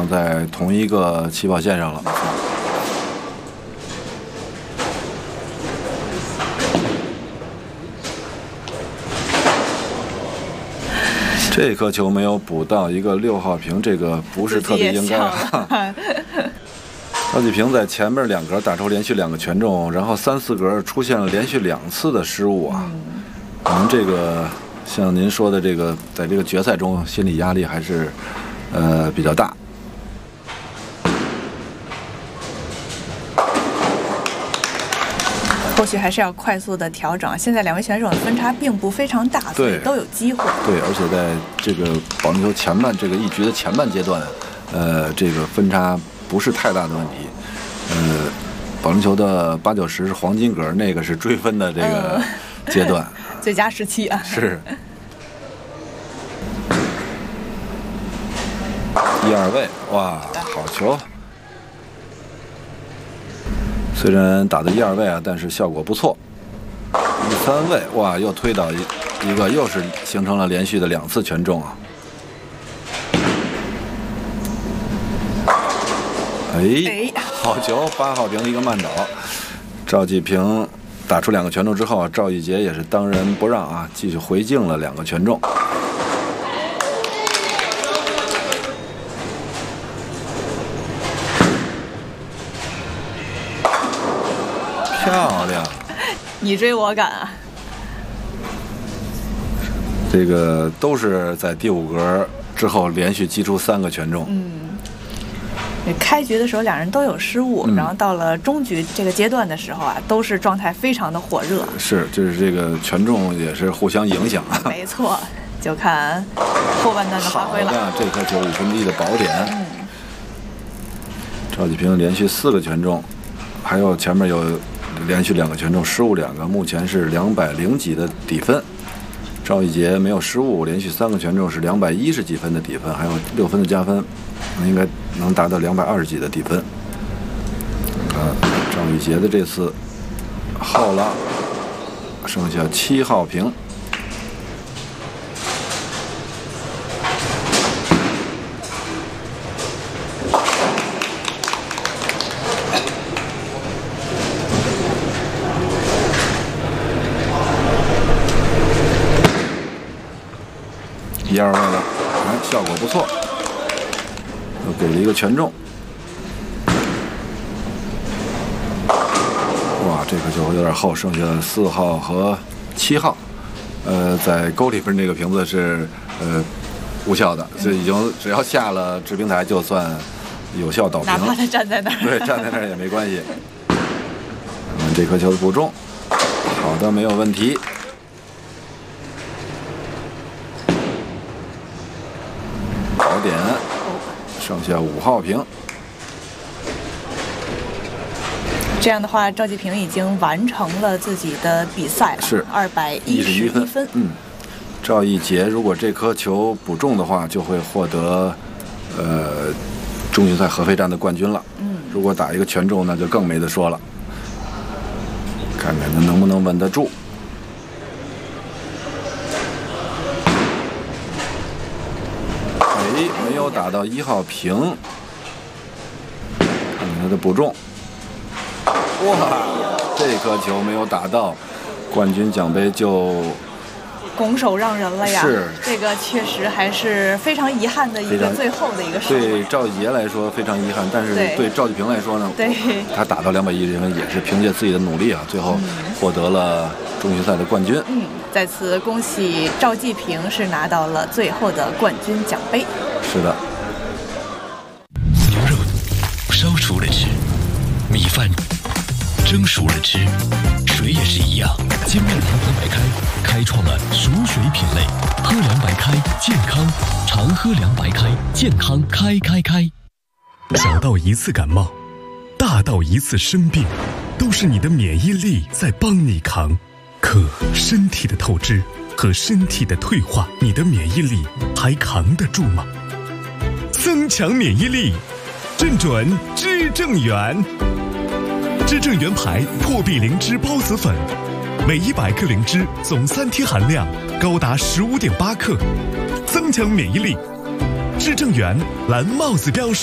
上在同一个起跑线上了。这颗球没有补到一个6号屏，这个不是特别应该。赵继平在前面2格打出连续2个全中，然后3、4格出现了连续2次的失误啊。可能这个像您说的这个，在这个决赛中心理压力还是比较大。 后续还是要快速的调整。现在2位选手的分差并不非常大，所以都有机会。 对，而且在这个保龄球前半这个一局的前半阶段，这个分差不是太大的问题。保龄球的8、9、10是黄金格，那个是追分的这个阶段， 最佳时期啊。 是。1、2位，哇，好球！虽然打的1、2位啊，但是效果不错。1、3位，哇，又推倒一个，又是形成了连续的2次全中啊！哎，好球！8号屏一个慢倒，赵继平打出2个全中之后，赵一杰也是当仁不让啊，继续回敬了2个全中。漂亮， 你追我赶啊！ 这个都是在第5格之后连续击出3个全中。 开局的时候2人都有失误，然后到了中局这个阶段的时候啊，都是状态非常的火热。 是，就是这个全中也是互相影响。 没错，就看后半段的发挥了。 好的，这颗球1/5的宝典。赵继平连续4个全中，还有前面有连续2个全中，失误2个，目前是200几的底分。赵一杰没有失误，连续3个全中是210几分的底分，还有6分的加分，应该能达到220几的底分。赵一杰的这次耗了，剩下7号屏。1、2位了，效果不错，又给了一个全中。哇，这颗球有点厚，剩下4号和7号，在沟里边那个瓶子是无效的，所以已经只要下了制冰台就算有效倒平， 哪怕他站在那儿， 对，站在那儿也没关系。这颗球的补中，好的，没有问题。宝典，剩下5号屏。 这样的话，赵继平已经完成了自己的比赛了， 是 211分。 赵一杰如果这颗球补中的话，就会获得中巡赛合肥站的冠军了。如果打一个全中，那就更没得说了。看看他能不能稳得住。没有打到1号屏，看看他的补中。哇，这颗球没有打到，冠军奖杯就拱手让人了呀！ 是， 这个确实还是非常遗憾的一个最后的一个失误。 对赵一杰来说非常遗憾，但是对赵继平来说呢，他打到210分也是凭借自己的努力啊，最后获得了中巡赛的冠军。 再次恭喜赵继平是拿到了最后的冠军奖杯。 是的。 牛肉烧熟了吃，米饭蒸熟了吃，水也是一样。精酿长河白开开创了熟水品类，喝凉白开健康，常喝凉白开健康开。小到一次感冒，大到一次生病，都是你的免疫力在帮你扛。可身体的透支和身体的退化，你的免疫力还扛得住吗？增强免疫力，正准知正元。知正元牌破壁灵芝孢子粉，每100克灵芝总3天含量高达15.8克，增强免疫力。知正元蓝帽子标识。